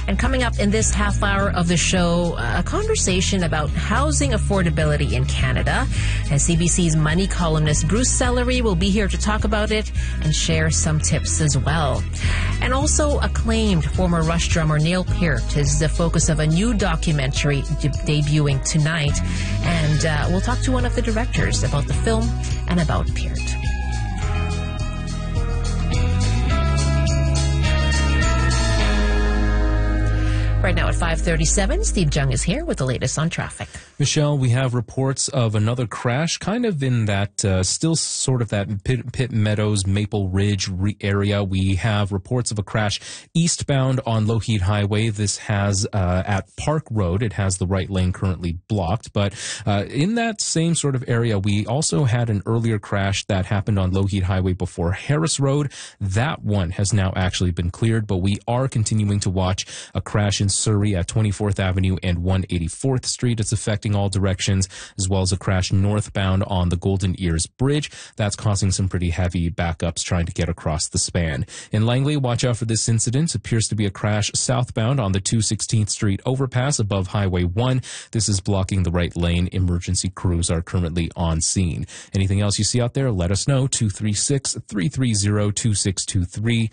And coming up in this half hour of the show, a conversation about housing affordability in Canada. And CBC's money columnist Bruce Sellery will be here to talk about it and share some tips as well. And also acclaimed former Rush drummer Neil Peart is the focus of a new documentary debuting tonight. And we'll talk to one of the directors about the film and about Peart. Right now at 5:37, Steve Jung is here with the latest on traffic. Michelle, we have reports of another crash, kind of in that, still sort of that Pitt Meadows, Maple Ridge area. We have reports of a crash eastbound on Lougheed Highway. This has, at Park Road, it has the right lane currently blocked. But in that same sort of area, we also had an earlier crash that happened on Lougheed Highway before Harris Road. That one has now actually been cleared, but we are continuing to watch a crash in Surrey at 24th Avenue and 184th Street. It's affecting all directions, as well as a crash northbound on the Golden Ears Bridge. That's causing some pretty heavy backups trying to get across the span. In Langley, watch out for this incident. It appears to be a crash southbound on the 216th Street overpass above Highway 1. This is blocking the right lane. Emergency crews are currently on scene. Anything else you see out there, let us know. 236-330-2623,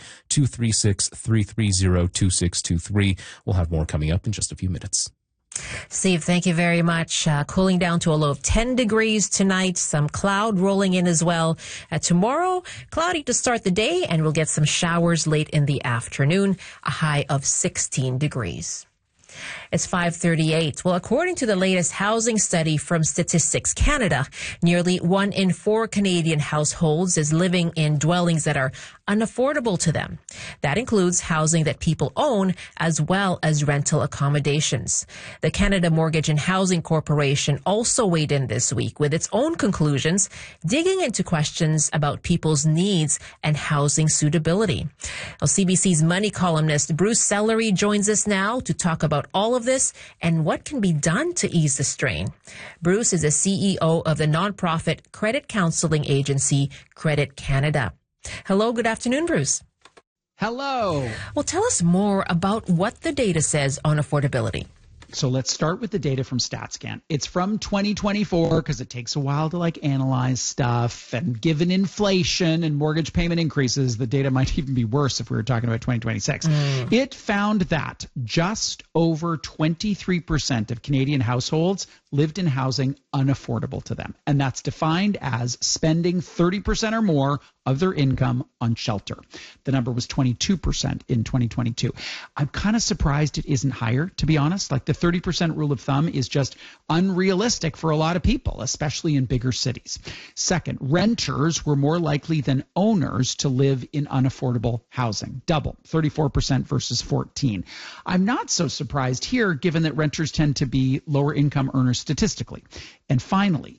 236-330-2623. We'll have more coming up in just a few minutes. Steve, thank you very much. Cooling down to a low of 10 degrees tonight. Some cloud rolling in as well. Tomorrow, cloudy to start the day, and we'll get some showers late in the afternoon. A high of 16 degrees. It's 5:38. Well, according to the latest housing study from Statistics Canada, nearly 1 in 4 Canadian households is living in dwellings that are unaffordable to them. That includes housing that people own as well as rental accommodations. The Canada Mortgage and Housing Corporation also weighed in this week with its own conclusions, digging into questions about people's needs and housing suitability. Well, CBC's money columnist Bruce Sellery joins us now to talk about all of this and what can be done to ease the strain. Bruce is the CEO of the nonprofit credit counseling agency Credit Canada. Hello, good afternoon, Bruce. Hello. Well, tell us more about what the data says on affordability. So let's start with the data from StatsCan. It's from 2024 because it takes a while to analyze stuff, and given inflation and mortgage payment increases, the data might even be worse if we were talking about 2026. It found that just over 23% of Canadian households lived in housing unaffordable to them. And that's defined as spending 30% or more of their income on shelter. The number was 22% in 2022. I'm kind of surprised it isn't higher, to be honest. Like, the 30% rule of thumb is just unrealistic for a lot of people, especially in bigger cities. Second, renters were more likely than owners to live in unaffordable housing. Double, 34% versus 14%. I'm not so surprised here, given that renters tend to be lower income earners statistically. And finally,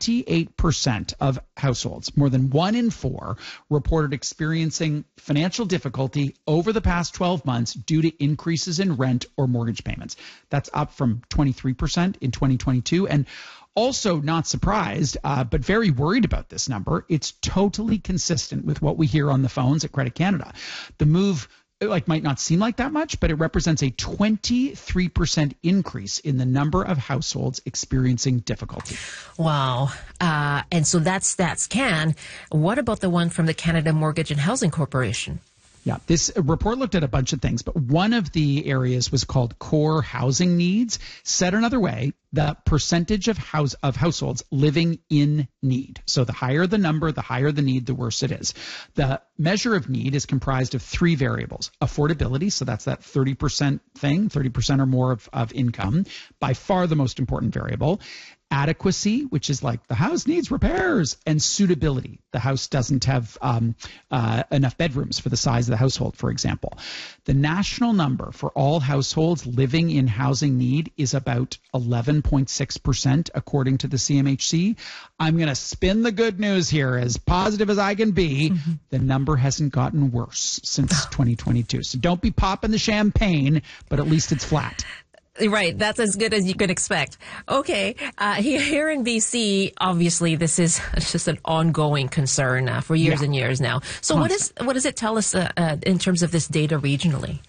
28% of households, more than 1 in 4, reported experiencing financial difficulty over the past 12 months due to increases in rent or mortgage payments. That's up from 23% in 2022. And also not surprised, but very worried about this number. It's totally consistent with what we hear on the phones at Credit Canada. The move might not seem like that much, but it represents a 23% increase in the number of households experiencing difficulty. Wow. And so that's StatsCan. What about the one from the Canada Mortgage and Housing Corporation? Yeah, this report looked at a bunch of things, but one of the areas was called core housing needs. Said another way, the percentage of households living in need. So the higher the number, the higher the need, the worse it is. The measure of need is comprised of 3 variables. Affordability, so that's that 30% thing, 30% or more of income, by far the most important variable. Adequacy, which is like the house needs repairs, and suitability. The house doesn't have enough bedrooms for the size of the household, for example. The national number for all households living in housing need is about 11.6%, according to the CMHC. I'm going to spin the good news here as positive as I can be. The number hasn't gotten worse since 2022. So don't be popping the champagne, but at least it's flat. Right. That's as good as you could expect. Okay. Here in BC, obviously, this is just an ongoing concern for years and years now. So what does it tell us in terms of this data regionally?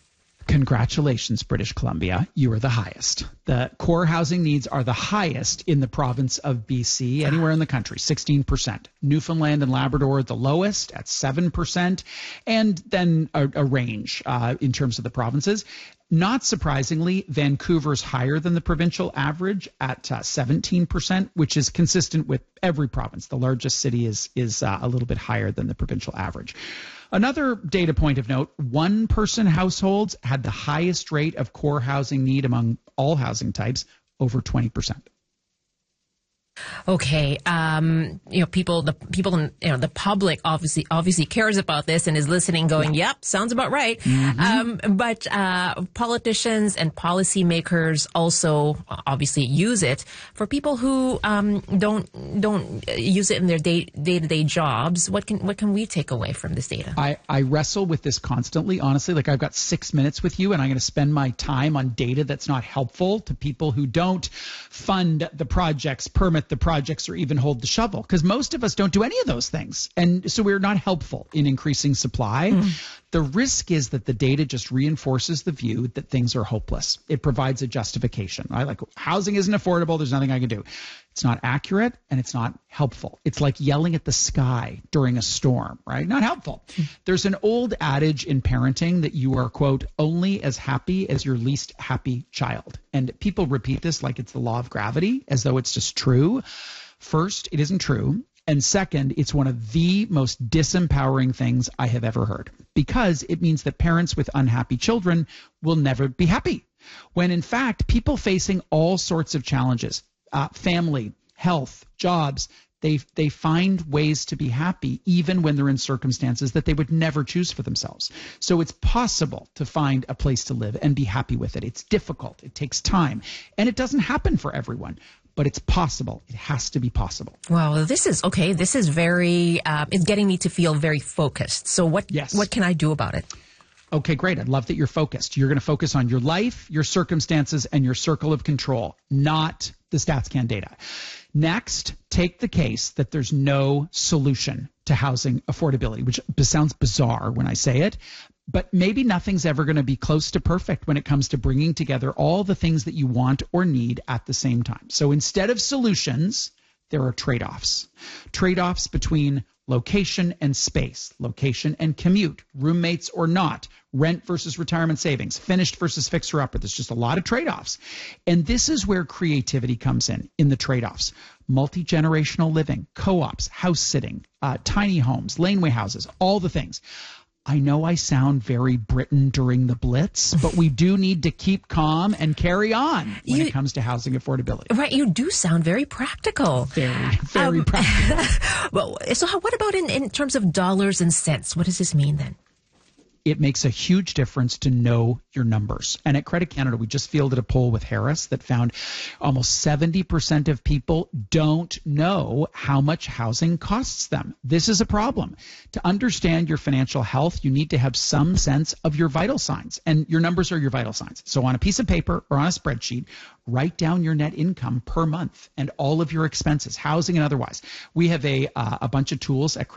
Congratulations, British Columbia. You are the highest. The core housing needs are the highest in the province of BC, anywhere in the country, 16%. Newfoundland and Labrador, the lowest at 7%, and then a range in terms of the provinces. Not surprisingly, Vancouver's higher than the provincial average at 17%, which is consistent with every province. The largest city is a little bit higher than the provincial average. Another data point of note, one-person households had the highest rate of core housing need among all housing types, over 20%. Okay, the public obviously cares about this and is listening, going, "Yep, sounds about right." Mm-hmm. But politicians and policymakers also obviously use it for people who don't use it in their day-to-day jobs. What can we take away from this data? I wrestle with this constantly, honestly. Like, I've got 6 minutes with you, and I'm going to spend my time on data that's not helpful to people who don't fund the projects, permit the projects, or even hold the shovel, because most of us don't do any of those things, and so we're not helpful in increasing supply. The risk is that the data just reinforces the view that things are hopeless. It provides a justification, right? Like, housing isn't affordable, there's nothing I can do. It's not accurate, and it's not helpful. It's like yelling at the sky during a storm, right? Not helpful. There's an old adage in parenting that you are, quote, only as happy as your least happy child. And people repeat this like it's the law of gravity, as though it's just true. First, it isn't true. And second, it's one of the most disempowering things I have ever heard, because it means that parents with unhappy children will never be happy. When in fact, people facing all sorts of challenges, family, health, jobs, they find ways to be happy even when they're in circumstances that they would never choose for themselves. So it's possible to find a place to live and be happy with it. It's difficult. It takes time. And it doesn't happen for everyone. But it's possible. It has to be possible. Wow, this is okay. This is very, it's getting me to feel very focused. So what can I do about it? Okay, great. I'd love that you're focused. You're going to focus on your life, your circumstances, and your circle of control, not the StatsCan data. Next, take the case that there's no solution to housing affordability, which sounds bizarre when I say it, but maybe nothing's ever going to be close to perfect when it comes to bringing together all the things that you want or need at the same time. So instead of solutions, there are trade-offs. Trade-offs between location and space, location and commute, roommates or not, rent versus retirement savings, finished versus fixer-upper. There's just a lot of trade-offs. And this is where creativity comes in the trade-offs. Multi-generational living, co-ops, house sitting, tiny homes, laneway houses, all the things. I know I sound very Britain during the Blitz, but we do need to keep calm and carry on when it comes to housing affordability. Right, you do sound very practical. Very practical. Well, so what about in terms of dollars and cents? What does this mean then? It makes a huge difference to know your numbers. And at Credit Canada, we just fielded a poll with Harris that found almost 70% of people don't know how much housing costs them. This is a problem. To understand your financial health, you need to have some sense of your vital signs, and your numbers are your vital signs. So on a piece of paper or on a spreadsheet, write down your net income per month and all of your expenses, housing and otherwise. We have a bunch of tools at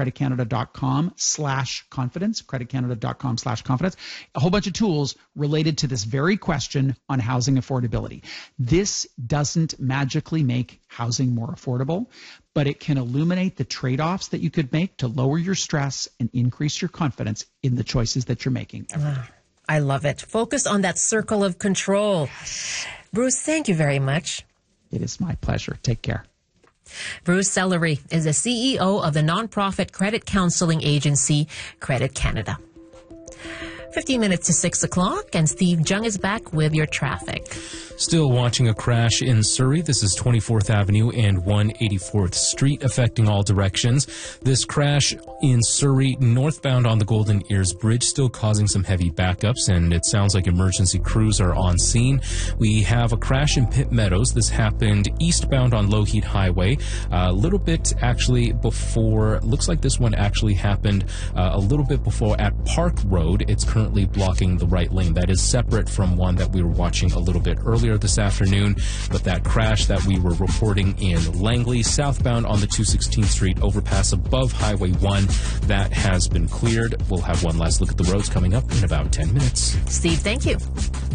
creditcanada.com/confidence, creditcanada.com/confidence, a whole bunch of tools related to this very question on housing affordability. This doesn't magically make housing more affordable, but it can illuminate the trade-offs that you could make to lower your stress and increase your confidence in the choices that you're making every day. I love it. Focus on that circle of control. Yes. Bruce, thank you very much. It is my pleasure. Take care. Bruce Sellery is the CEO of the nonprofit credit counseling agency, Credit Canada. 15 minutes to 6 o'clock, and Steve Jung is back with your traffic. Still watching a crash in Surrey. This is 24th Avenue and 184th Street, affecting all directions. This crash in Surrey, northbound on the Golden Ears Bridge, still causing some heavy backups, and it sounds like emergency crews are on scene. We have a crash in Pitt Meadows. This happened eastbound on Lougheed Highway. A little bit actually before, looks like this one actually happened a little bit before at Park Road. It's currently blocking the right lane. That is separate from one that we were watching a little bit earlier this afternoon, but that crash that we were reporting in Langley, southbound on the 216th Street overpass above Highway 1, That has been cleared. We'll have one last look at the roads coming up in about 10 minutes. Steve, thank you.